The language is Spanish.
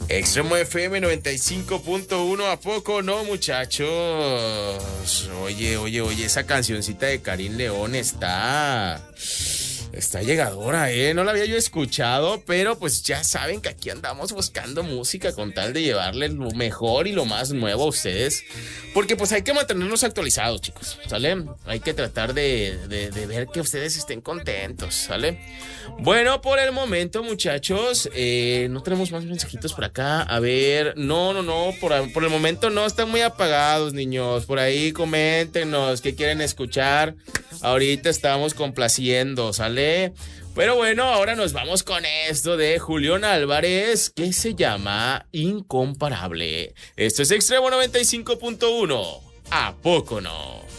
Extremo FM 95.1, ¿a poco no, muchachos? Oye, esa cancioncita de Karim León está llegadora, ¿eh? No la había yo escuchado, pero pues ya saben que aquí andamos buscando música con tal de llevarles lo mejor y lo más nuevo a ustedes. Porque pues hay que mantenernos actualizados, chicos, ¿sale? Hay que tratar de ver que ustedes estén contentos, ¿sale? Bueno, por el momento, muchachos, no tenemos más mensajitos por acá. A ver, no, por el momento no, están muy apagados, niños. Por ahí coméntenos qué quieren escuchar. Ahorita estamos complaciendo, ¿sale? Pero bueno, ahora nos vamos con esto de Julián Álvarez, que se llama Incomparable. Esto es Extremo 95.1. ¿A poco no?